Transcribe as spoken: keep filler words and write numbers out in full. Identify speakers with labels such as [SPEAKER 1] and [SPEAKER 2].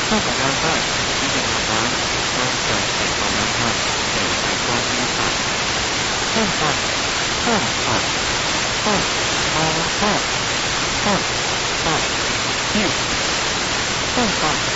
[SPEAKER 1] 那大家在基本上都在这方面上有在关心上，现在现在现在现在现在现在